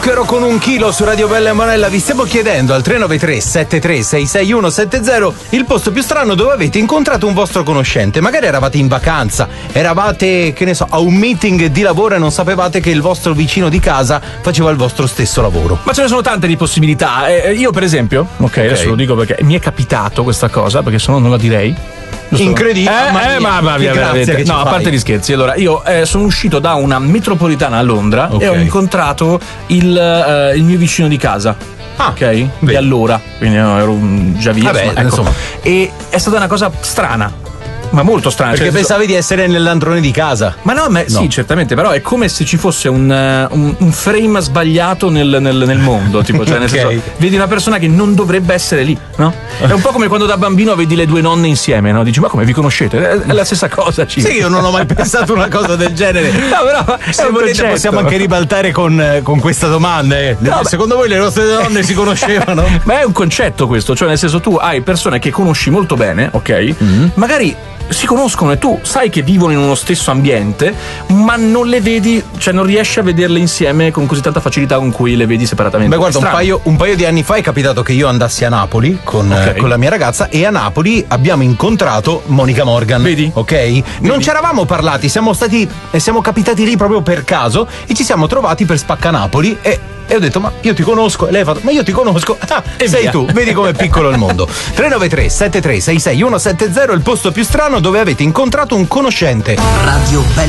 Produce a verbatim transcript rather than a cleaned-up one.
Ero con un chilo su Radio Bella e Monella. Vi stiamo chiedendo al tre nove tre sette tre sei sei uno sette zero il posto più strano dove avete incontrato un vostro conoscente. Magari eravate in vacanza, eravate, che ne so, a un meeting di lavoro e non sapevate che il vostro vicino di casa faceva il vostro stesso lavoro. Ma ce ne sono tante di possibilità. Eh, io per esempio, ok, okay. adesso lo dico perché mi è capitato questa cosa, perché se no non la direi. Incredibile, eh, ma, eh, ma, ma via, veramente. No, a parte gli scherzi. Allora, io eh, sono uscito da una metropolitana a Londra, okay, e ho incontrato il, uh, il mio vicino di casa. Ah, ok? Vedi. Di allora, quindi io ero già via. Vabbè, insomma, ecco. insomma. E è stata una cosa strana. Ma molto strano. Perché cioè, pensavi di essere nell'androne di casa. Ma no, ma, no, sì, certamente, però è come se ci fosse un, uh, un, un frame sbagliato nel, nel, nel mondo. Tipo, cioè, nel okay. senso, vedi una persona che non dovrebbe essere lì, no? È un po' come quando da bambino vedi le due nonne insieme, no? Dici, ma come vi conoscete? È la stessa cosa. Ci... Sì, io non ho mai pensato una cosa del genere. No, però se volete concetto. Possiamo anche ribaltare con, con questa domanda. Eh. No, secondo voi le nostre nonne si conoscevano? Ma è un concetto questo, cioè nel senso tu hai persone che conosci molto bene, ok? Mm-hmm. Magari si conoscono e tu sai che vivono in uno stesso ambiente, ma non le vedi, cioè non riesci a vederle insieme con così tanta facilità con cui le vedi separatamente. Beh, guarda, un paio, un paio di anni fa è capitato che io andassi a Napoli con, okay. con la mia ragazza, e a Napoli abbiamo incontrato Monica Morgan. Vedi? Ok? Vedi? Non ci eravamo parlati, siamo stati e siamo capitati lì proprio per caso e ci siamo trovati per Spacca Napoli e E ho detto, ma io ti conosco. E lei ha fatto, ma io ti conosco. Ah, e sei via. Tu, vedi com'è piccolo il mondo. tre nove tre sette tre sei sei uno sette zero, il posto più strano dove avete incontrato un conoscente. Radio Bella